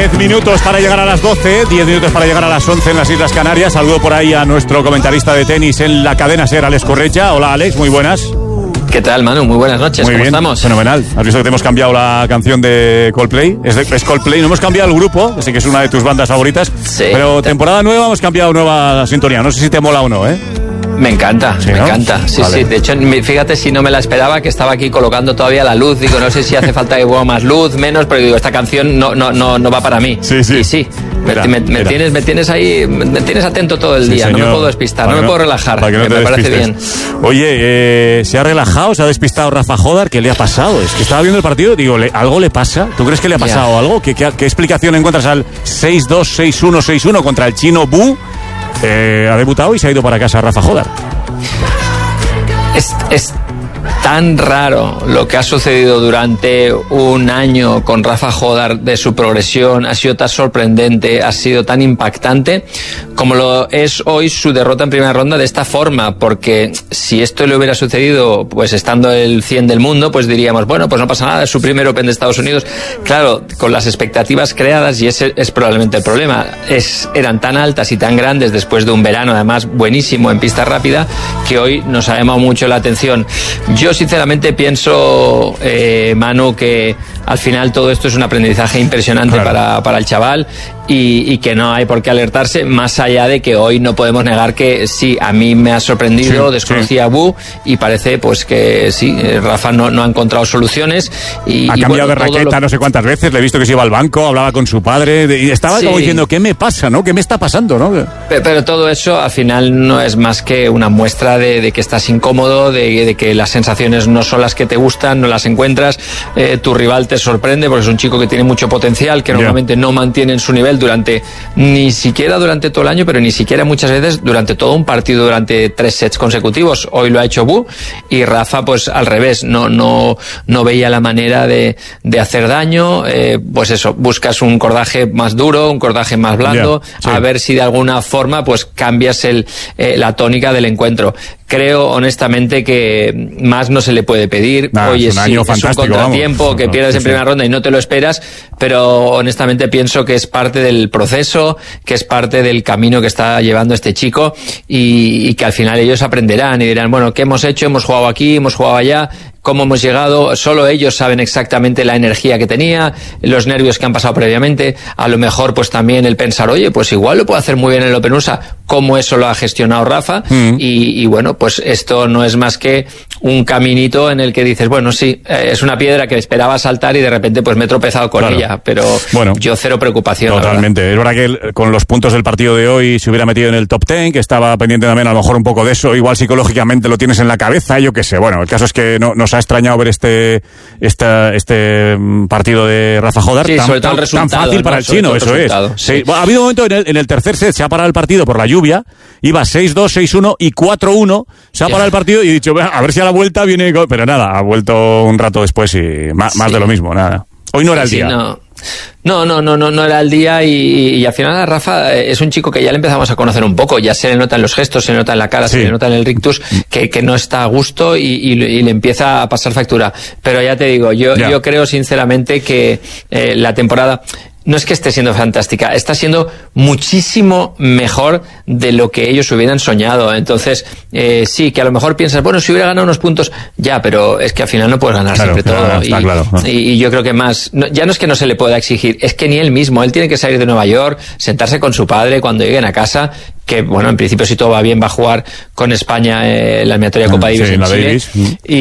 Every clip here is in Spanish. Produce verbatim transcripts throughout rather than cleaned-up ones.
diez minutos para llegar a las doce, diez minutos para llegar a las once en las Islas Canarias. Saludo por ahí a nuestro comentarista de tenis en la cadena SER, Alex Correcha. Hola, Alex, muy buenas. ¿Qué tal, Manu? Muy buenas noches. Muy ¿Cómo bien, estamos? Fenomenal. ¿Has visto que te hemos cambiado la canción de Coldplay? Es, de, es Coldplay, no hemos cambiado el grupo, así que es una de tus bandas favoritas. Sí. Pero temporada nueva hemos cambiado nueva sintonía. No sé si te mola o no, ¿eh? Me encanta, ¿Sí, me no? encanta. Sí, Vale. sí. De hecho, fíjate si no me la esperaba, que estaba aquí colocando todavía la luz. Digo, no sé si hace falta que ponga más luz, menos, pero digo, esta canción no, no, no, no va para mí. Sí, sí. Y sí, Mira, me, me, me mira. tienes, me tienes ahí, me tienes atento todo el Sí, día. señor. No me puedo despistar, Para no me que puedo relajar. para que no me te parece despistes. bien. Oye, eh, ¿se ha relajado? ¿Se ha despistado Rafa Jodar? ¿Qué le ha pasado? Es que estaba viendo el partido, digo, ¿le, ¿algo le pasa? ¿Tú crees que le ha pasado Ya. algo? ¿Qué, qué, ¿Qué explicación encuentras al seis dos, seis uno, seis uno contra el chino Bu? Eh, ha debutado y se ha ido para casa Rafa Jodar. Es, es tan raro lo que ha sucedido durante un año con Rafa Jodar de su progresión, ha sido tan sorprendente, ha sido tan impactante como lo es hoy su derrota en primera ronda de esta forma, porque si esto le hubiera sucedido pues estando el cien del mundo, pues diríamos, bueno, pues no pasa nada, es su primer Open de Estados Unidos. Claro, con las expectativas creadas, y ese es probablemente el problema, es, eran tan altas y tan grandes después de un verano además buenísimo en pista rápida, que hoy nos ha llamado mucho la atención. Yo sinceramente pienso, eh, Manu, que al final todo esto es un aprendizaje impresionante Claro. para, para el chaval y, y que no hay por qué alertarse, más allá de que hoy no podemos negar que sí, a mí me ha sorprendido, Sí, desconocía a Bu y parece pues que sí, eh, Rafa no, no ha encontrado soluciones. Y, Ha y cambiado bueno, de todo raqueta lo- no sé cuántas veces, le he visto que se iba al banco, hablaba con su padre de- y estaba Sí. como diciendo, ¿qué me pasa, no? ¿Qué me está pasando, no? Pe- Pero todo eso al final no es más que una muestra de, de que estás incómodo, de, de que las sensaciones no son las que te gustan, no las encuentras, eh, tu rival te sorprende porque es un chico que tiene mucho potencial, que Ya. normalmente no mantiene en su nivel durante, ni siquiera durante todo el año, pero ni siquiera muchas veces durante todo un partido, durante tres sets consecutivos. Hoy lo ha hecho Bu y Rafa pues al revés, no, no, no veía la manera de, de hacer daño, eh, pues eso, buscas un cordaje más duro, un cordaje más blando, Ya, sí. a ver si de alguna forma pues cambias el, eh, la tónica del encuentro. Creo honestamente que más no se le puede pedir. Nah, Oye, es un sí, año es fantástico, un contratiempo vamos. que No, pierdes sí, en sí. primera ronda y no te lo esperas, pero honestamente pienso que es parte del proceso, que es parte del camino que está llevando este chico y, y que al final ellos aprenderán y dirán, bueno, ¿qué hemos hecho? Hemos jugado aquí, hemos jugado allá, cómo hemos llegado, solo ellos saben exactamente la energía que tenía, los nervios que han pasado previamente, a lo mejor pues también el pensar, oye, pues igual lo puedo hacer muy bien en el Open U S A, cómo eso lo ha gestionado Rafa, Mm. y, y bueno, pues esto no es más que un caminito en el que dices, bueno, sí, eh, es una piedra que esperaba saltar y de repente pues me he tropezado con Claro. ella, pero Bueno, yo cero preocupación. la Totalmente. Es verdad que el- con los puntos del partido de hoy se hubiera metido en el top ten, que estaba pendiente también a lo mejor un poco de eso. Igual psicológicamente lo tienes en la cabeza, yo qué sé. Bueno, el caso es que no, nos ha extrañado ver este esta, este mm, partido de Rafa Jodar Sí, tan, sobre todo tan- el resultado, tan fácil ¿no? para el Sobre chino, todo el eso es. resultado, Sí. sí. Bueno, ha habido un momento en el, en el tercer set, se ha parado el partido por la lluvia, iba seis dos, seis uno y cuatro uno, se ha Ya. parado el partido y he dicho, a ver si a la vuelta viene... con-". Pero nada, ha vuelto un rato después y más, más Sí. de lo mismo, nada. Hoy no era el Sí, día. no. No, no, no, no, no era el día y, y al final a Rafa eh, es un chico que ya le empezamos a conocer un poco, ya se le nota en los gestos, se le nota en la cara, Sí. se le nota en el rictus que, que no está a gusto y, y, y le empieza a pasar factura. Pero ya te digo, yo, Ya. yo creo sinceramente que eh, la temporada no es que esté siendo fantástica, está siendo muchísimo mejor de lo que ellos hubieran soñado. Entonces, eh, sí, que a lo mejor piensas, bueno, si hubiera ganado unos puntos, ya, pero es que al final no puedes ganar Claro, siempre claro, todo. está y, claro. y, y yo creo que más, no, ya no es que no se le pueda exigir, es que ni él mismo, él tiene que salir de Nueva York, sentarse con su padre cuando lleguen a casa, que bueno, en principio si todo va bien va a jugar con España eh, la eliminatoria Copa Sí, Davis en en la Chile, Davis.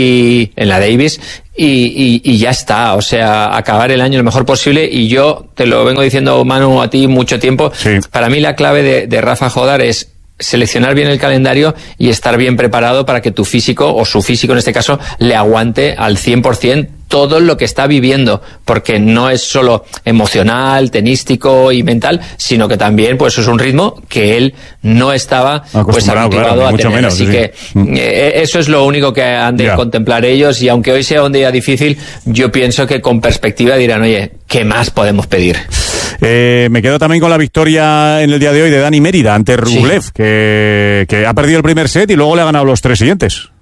y en la Davis y, y, y ya está, o sea, acabar el año lo mejor posible. Y yo te lo vengo diciendo, Manu, a ti mucho tiempo, Sí. para mí la clave de, de Rafa Jodar es seleccionar bien el calendario y estar bien preparado para que tu físico, o su físico en este caso, le aguante al cien por ciento todo lo que está viviendo, porque no es solo emocional, tenístico y mental, sino que también pues es un ritmo que él no estaba pues Acostumbrado, habituado claro, a mucho tener. menos, Así sí. que Mm. eh, eso es lo único que han de Ya. contemplar ellos, y aunque hoy sea un día difícil, yo pienso que con perspectiva dirán, oye, ¿qué más podemos pedir? Eh, me quedo también con la victoria en el día de hoy de Dani Mérida ante Sí. Rublev, que, que ha perdido el primer set y luego le ha ganado los tres siguientes.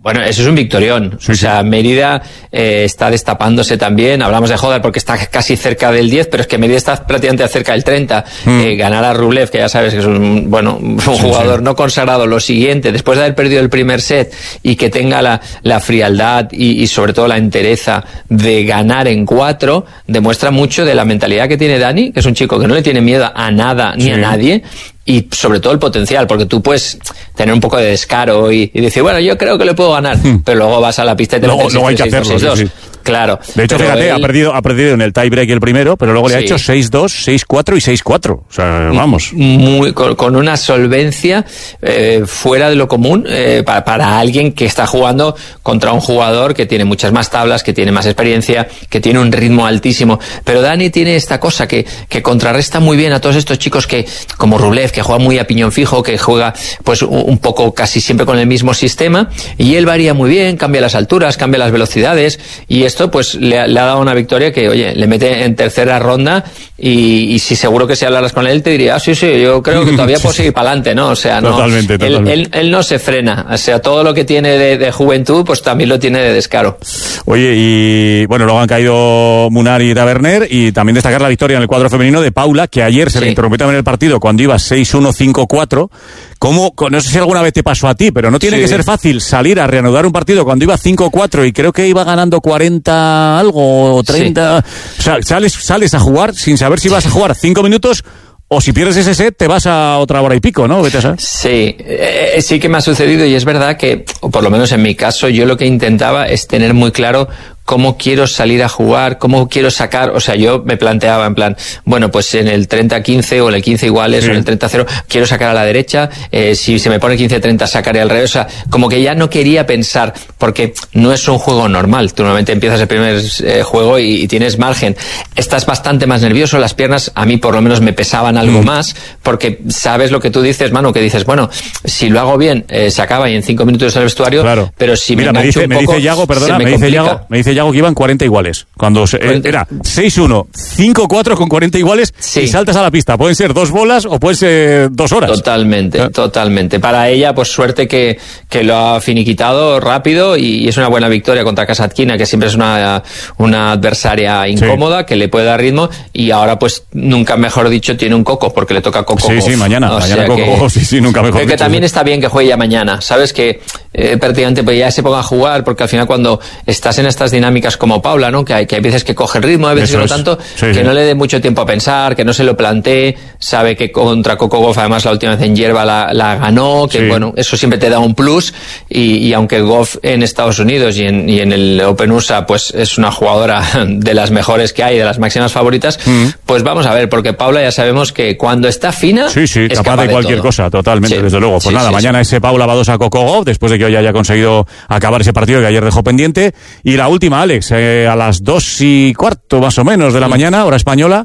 Bueno, eso es un victorión. Sí, o sea, sí. Mérida eh, está destapándose también. Hablamos de Hodar porque está casi cerca del diez, pero es que Mérida está prácticamente cerca del treinta. Mm. Eh, ganar a Rublev, que ya sabes que es un, bueno, un sí, jugador sí. no consagrado, lo siguiente, después de haber perdido el primer set y que tenga la, la frialdad y, y sobre todo la entereza de ganar en cuatro, demuestra mucho de la mentalidad que tiene Dani, que es un chico que no le tiene miedo a nada ni sí. a nadie. Y sobre todo el potencial, porque tú puedes tener un poco de descaro y, y decir, bueno, yo creo que le puedo ganar, hmm. pero luego vas a la pista y te luego, luego hay que hacerlo, sí, sí. Claro. De hecho, fíjate, él... ha perdido ha perdido en el tiebreak el primero, pero luego le sí. ha hecho seis dos, seis cuatro y seis cuatro. O sea, vamos. Muy, con, con una solvencia eh, fuera de lo común eh, para, para alguien que está jugando contra un jugador que tiene muchas más tablas, que tiene más experiencia, que tiene un ritmo altísimo. Pero Dani tiene esta cosa que, que contrarresta muy bien a todos estos chicos que, como Rublev, que juega muy a piñón fijo, que juega pues un poco casi siempre con el mismo sistema, y él varía muy bien, cambia las alturas, cambia las velocidades, y esto pues le ha, le ha dado una victoria que, oye, le mete en tercera ronda, y, y si seguro que si hablaras con él te diría, ah, sí, sí, yo creo que todavía puedo seguir para adelante, ¿no? O sea, no, totalmente, totalmente. Él, él, él no se frena, o sea, todo lo que tiene de, de juventud, pues también lo tiene de descaro. Oye, y bueno, luego han caído Munar y Taverner, y también destacar la victoria en el cuadro femenino de Paula, que ayer se sí. le interrumpió también el partido cuando iba seis uno, cinco cuatro. ¿Cómo? No sé si alguna vez te pasó a ti, pero no tiene sí. que ser fácil salir a reanudar un partido cuando iba cinco cuatro y creo que iba ganando cuarenta algo, o treinta. Sí. O sea, sales, sales a jugar sin saber si vas a jugar cinco minutos o si pierdes ese set te vas a otra hora y pico, ¿no? Vete a saber. Sí, eh, sí que me ha sucedido, y es verdad que, o por lo menos en mi caso, yo lo que intentaba es tener muy claro cómo quiero salir a jugar, cómo quiero sacar, o sea, yo me planteaba en plan, bueno, pues en el treinta quince o en el quince iguales sí. o en el treinta cero, quiero sacar a la derecha, eh, si se me pone quince treinta sacaré al revés, o sea, como que ya no quería pensar, porque no es un juego normal, tú normalmente empiezas el primer eh, juego y, y tienes margen, estás bastante más nervioso, las piernas a mí por lo menos me pesaban algo mm. más, porque sabes lo que tú dices, Manu, que dices, bueno, si lo hago bien, eh, se acaba y en cinco minutos el vestuario, claro. pero si Mira, me me dice, un me poco, dice Yago, perdona, me, me dice Yago, me dice Yago que iban cuarenta iguales. Cuando se, cuarenta era seis uno, cinco cuatro con cuarenta iguales sí. y saltas a la pista. Pueden ser dos bolas o pueden ser dos horas. Totalmente, ¿Eh? totalmente. Para ella, pues suerte que, que lo ha finiquitado rápido y, y es una buena victoria contra Kasatkina, que siempre es una, una adversaria incómoda, sí. que le puede dar ritmo, y ahora pues nunca mejor dicho tiene un Coco, porque le toca Coco. Sí, Goff. sí, mañana. O mañana Coco Goff, sí, sí, nunca mejor que dicho. Que también está bien que juegue ya mañana. Sabes que eh, prácticamente pues ya se ponga a jugar, porque al final cuando estás en estas dinámicas como Paula, ¿no? Que hay, que hay veces que coge el ritmo, hay veces Eso que no tanto, sí, que sí. no le dé mucho tiempo a pensar, que no se lo plantee, sabe que contra Coco Goff además la última vez en hierba la, la ganó, que sí. bueno, eso siempre te da un plus, y, y aunque Goff en Estados Unidos y en, y en el Open U S A pues es una jugadora de las mejores que hay, de las máximas favoritas, mm. pues vamos a ver, porque Paula ya sabemos que cuando está fina sí, sí, es capaz, capaz de cualquier de cosa, totalmente, sí. desde luego. Pues sí, nada, sí, mañana sí. ese Paula Badosa Coco Goff, después de que hoy haya conseguido acabar ese partido que ayer dejó pendiente. Y la última, Alex, eh, a las dos y cuarto más o menos de la sí. mañana, hora española,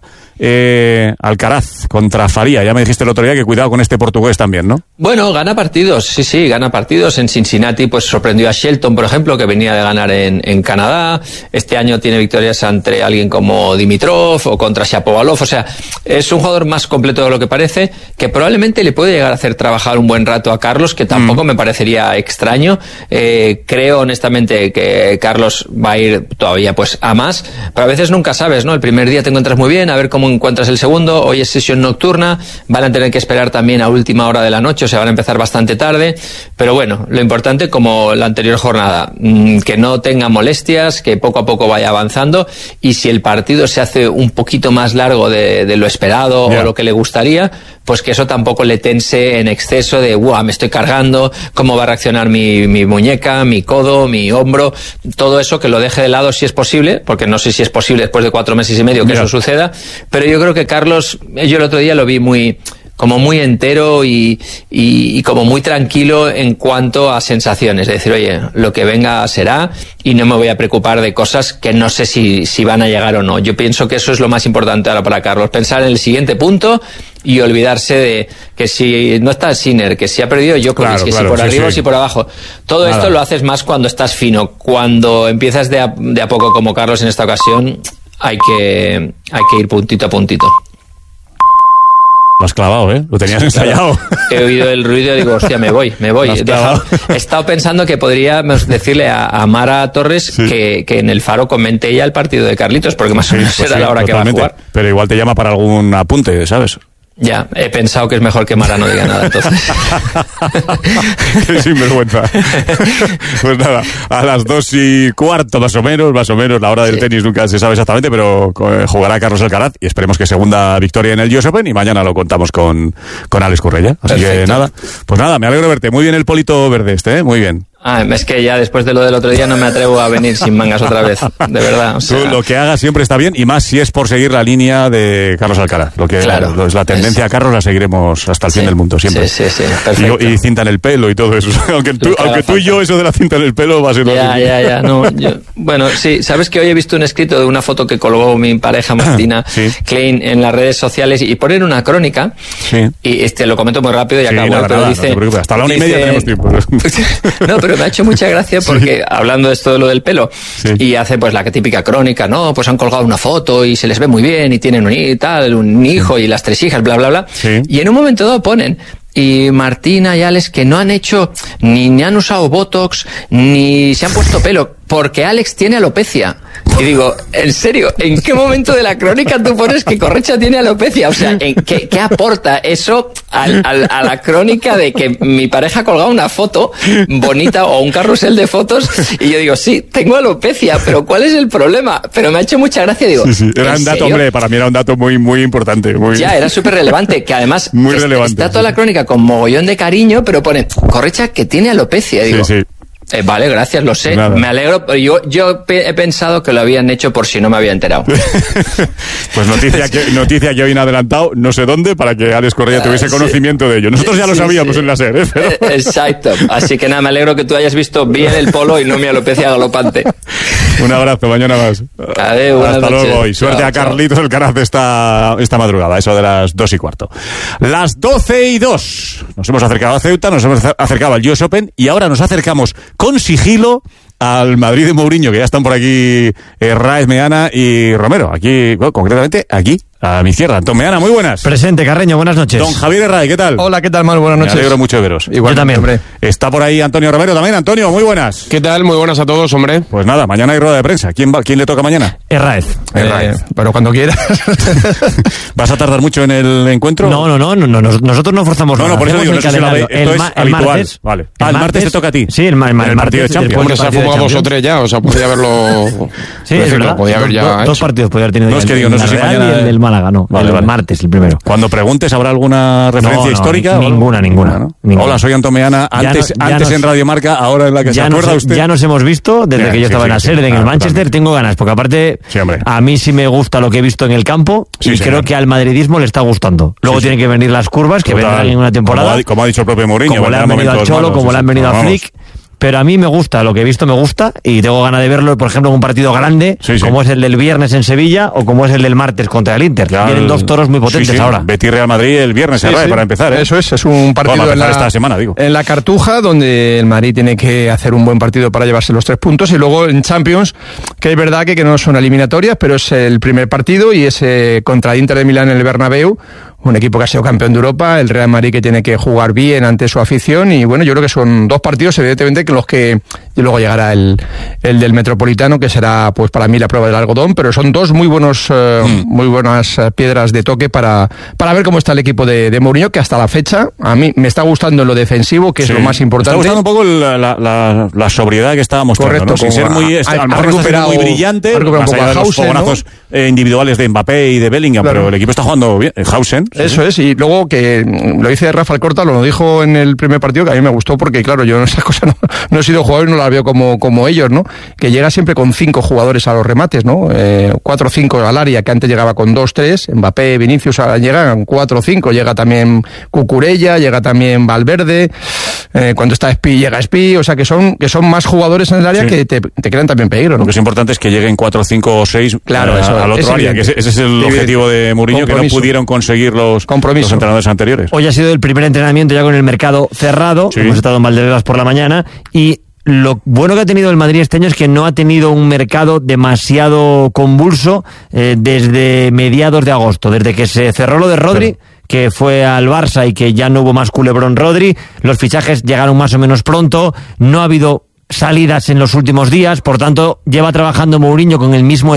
eh, Alcaraz contra Faria. Ya me dijiste el otro día que cuidado con este portugués también, ¿no? Bueno, gana partidos, sí, sí, gana partidos. En Cincinnati pues sorprendió a Shelton, por ejemplo, que venía de ganar en, en Canadá. Este año tiene victorias ante alguien como Dimitrov o contra Shapovalov. O sea, es un jugador más completo de lo que parece, que probablemente le puede llegar a hacer trabajar un buen rato a Carlos, que tampoco mm. me parecería extraño. Eh, creo honestamente que Carlos va a ir todavía pues a más, pero a veces nunca sabes, ¿no? El primer día te encuentras muy bien, a ver cómo encuentras el segundo. Hoy es sesión nocturna, van a tener que esperar también a última hora de la noche, o sea, van a empezar bastante tarde, pero bueno, lo importante como la anterior jornada, que no tenga molestias, que poco a poco vaya avanzando, y si el partido se hace un poquito más largo de, de lo esperado yeah. o lo que le gustaría, pues que eso tampoco le tense en exceso de, ¡guau!, me estoy cargando, ¿cómo va a reaccionar mi, mi muñeca, mi codo, mi hombro? Todo eso que lo deje de lado si es posible, porque no sé si es posible después de cuatro meses y medio que yeah. eso suceda, pero yo creo que Carlos, yo el otro día lo vi muy... como muy entero y, y, y como muy tranquilo en cuanto a sensaciones, es decir, oye, lo que venga será y no me voy a preocupar de cosas que no sé si, si van a llegar o no. Yo pienso que eso es lo más importante ahora para Carlos, pensar en el siguiente punto y olvidarse de que si no está Sinner, que si ha perdido Djokovic, claro, que claro, si por sí, arriba sí. o si por abajo. Todo Nada. Esto lo haces más cuando estás fino. Cuando empiezas de a, de a poco como Carlos en esta ocasión, hay que, hay que ir puntito a puntito. Lo has clavado, ¿eh? Lo tenías sí, ensayado. Claro. He oído el ruido y digo, hostia, me voy, me voy. He, dejado, he estado pensando que podríamos decirle a, a Mara Torres sí. que, que en el Faro comente ella el partido de Carlitos, porque más o menos sí, pues será sí, la hora totalmente. Que va a jugar. Pero igual te llama para algún apunte, ¿sabes? Ya, he pensado que es mejor que Mara no diga nada, entonces. Qué sinvergüenza. Pues nada, a las dos y cuarto más o menos, más o menos, la hora del sí. tenis nunca se sabe exactamente, pero jugará Carlos Alcaraz y esperemos que segunda victoria en el U S Open y mañana lo contamos con, con Alex Correia. Así Perfecto. Que nada, pues nada, me alegro de verte. Muy bien el polito verde este, ¿eh? Muy bien. Ah, es que ya después de lo del otro día no me atrevo a venir sin mangas otra vez, de verdad. O sea... Tú, lo que hagas siempre está bien y más si es por seguir la línea de Carlos Alcaraz. Lo que claro, lo, es la tendencia es... a Carlos la seguiremos hasta el sí, fin del mundo, siempre. Sí, sí, sí, perfecto. Y, y cinta en el pelo y todo eso. aunque tú, aunque tú y yo eso de la cinta en el pelo va a ser... Ya, así. ya, ya. No, yo... Bueno, sí, sabes que hoy he visto un escrito de una foto que colgó mi pareja Martina sí. Klein en las redes sociales y ponen una crónica sí. y este lo comento muy rápido y sí, acabo. Nada, pero nada, dice, no te preocupes, hasta la una dice... y media tenemos tiempo. No, pero me ha hecho mucha gracia porque sí. hablando de esto de lo del pelo sí. y hace pues la típica crónica, no, pues han colgado una foto y se les ve muy bien y tienen un, y tal, un hijo sí. y las tres hijas, bla, bla, bla. Sí. Y en un momento dado ponen y Martina y Alex que no han hecho ni, ni han usado Botox ni se han puesto pelo porque Alex tiene alopecia. Y digo, en serio, ¿en qué momento de la crónica tú pones que Correcha tiene alopecia? O sea, ¿en qué, qué aporta eso al, al, a la crónica de que mi pareja ha colgado una foto bonita o un carrusel de fotos? Y yo digo, sí, tengo alopecia, pero ¿cuál es el problema? Pero me ha hecho mucha gracia, digo, sí, sí. Era un dato, hombre, para mí era un dato muy, muy importante. Muy... Ya, era súper relevante, que además muy es, relevante, está toda sí. la crónica con mogollón de cariño, pero pone, Correcha que tiene alopecia, digo. Sí, sí. Eh, vale, gracias, lo sé, Nada. me alegro, pero yo, yo he pensado que lo habían hecho por si no me había enterado. Pues noticia que, noticia que hoy han adelantado, no sé dónde, para que Alex Correia tuviese uh, sí. conocimiento de ello. Nosotros ya sí, lo sabíamos sí. en la SER, ¿eh? Pero... Exacto, así que nada, me alegro que tú hayas visto bien el polo y no mi alopecia galopante. Un abrazo, mañana más. Adeu, Hasta noches. luego y suerte chao, a Carlitos Alcaraz esta, esta madrugada, eso de las dos y cuarto. Las doce y dos. Nos hemos acercado a Ceuta, nos hemos acercado al U S Open y ahora nos acercamos con sigilo al Madrid de Mourinho, que ya están por aquí eh, Raez, Meana y Romero. Aquí, bueno, concretamente aquí, a mi izquierda. Antón Meana, muy buenas. Presente, Carreño, buenas noches. Don Javier Herray, ¿qué tal? Hola, ¿qué tal, Manuel? Buenas noches. Me alegro mucho de veros. Igual Yo también, hombre. Está por ahí Antonio Romero también. Antonio, muy buenas. ¿Qué tal? Muy buenas a todos, hombre. Pues nada, mañana hay rueda de prensa. ¿Quién va, quién le toca mañana? Herraez. Herraez. Eh, pero cuando quieras. ¿Vas a tardar mucho en el encuentro? No, no, no, no, no nosotros no forzamos nada. No, no, por eso digo, el no sé si la ve, esto el, es ma- habitual. El martes, vale. Ah, el martes, martes te toca a ti. Sí, el, el, el, el, el partido de Champions. Hombre, se ha fumado dos o tres ya, o sea, podía haberlo... Sí, es verdad. Podía haber ya dos partidos podía haber tenido. No, es que digo, no sé si mañana... el del Málaga, no. Vale, el vale. martes, el primero. Cuando preguntes, ¿habrá alguna referencia no, no, histórica? Ninguna, ninguna, ¿no? ninguna. Hola, soy Antón Meana. Antes, no, antes nos, en Radio Marca, ahora en la que se acuerda nos, usted. Ya nos hemos visto desde Bien, que yo estaba sí, en la sí, SER, sí, en el Manchester. También. Tengo ganas, porque aparte, sí, a mí sí me gusta lo que he visto en el campo sí, y sí, creo sí. que al madridismo le está gustando. Luego sí, tienen sí. que venir las curvas, que Total. vendrán en una temporada. Como ha, como ha dicho el propio Mourinho. Como le han venido al Cholo, malos, como sí, le han venido a Flick. Pero a mí me gusta, lo que he visto me gusta y tengo ganas de verlo, por ejemplo, en un partido grande, sí, sí. como es el del viernes en Sevilla o como es el del martes contra el Inter. Ya Vienen el... dos toros muy potentes sí, sí. ahora. Betis Real Madrid el viernes, sí, sí. para empezar. ¿eh? Eso es, es un partido bueno, en, la, esta semana, digo. en la Cartuja, donde el Madrid tiene que hacer un buen partido para llevarse los tres puntos y luego en Champions, que es verdad que, que no son eliminatorias, pero es el primer partido y es eh, contra el Inter de Milán en el Bernabéu. Un equipo que ha sido campeón de Europa, el Real Madrid que tiene que jugar bien ante su afición y bueno, yo creo que son dos partidos evidentemente que los que y luego llegará el, el del Metropolitano que será pues para mí la prueba del algodón, pero son dos muy buenos eh, mm. muy buenas piedras de toque para, para ver cómo está el equipo de, de Mourinho, que hasta la fecha a mí me está gustando en lo defensivo, que sí. es lo más importante. Me está gustando un poco la, la, la, la sobriedad que estaba mostrando. Correcto, ¿no? Sin ser muy, ha, a, ha, ha recuperado, muy brillante, ha recuperado más un poco allá a de los Hausen, fogonazos ¿no? eh, individuales de Mbappé y de Bellingham, claro. pero el equipo está jugando bien. Hausen. Eso sí. es, y luego que lo dice Rafa Alcorta, lo dijo en el primer partido, que a mí me gustó porque claro, yo en esas cosas no, no he sido jugador y no las veo como, como ellos, ¿no? Que llega siempre con cinco jugadores a los remates, ¿no? Eh, cuatro o cinco al área, que antes llegaba con dos, tres, Mbappé, Vinicius, llegan cuatro o cinco, llega también Cucurella, llega también Valverde, eh, cuando está Spi, llega Spi, o sea que son, que son más jugadores en el área sí. que te, te crean también peligro, ¿no? Lo que es importante es que lleguen cuatro, cinco o seis claro, eh, eso, al otro área, que ese, ese es el sí, objetivo de Mourinho, que no pudieron conseguir los, los entrenadores anteriores. Hoy ha sido el primer entrenamiento ya con el mercado cerrado, sí. hemos estado en Valdebebas por la mañana y lo bueno que ha tenido el Madrid este año es que no ha tenido un mercado demasiado convulso eh, desde mediados de agosto, desde que se cerró lo de Rodri, claro. que fue al Barça y que ya no hubo más culebrón Rodri. Los fichajes llegaron más o menos pronto, no ha habido salidas en los últimos días, por tanto lleva trabajando Mourinho con el mismo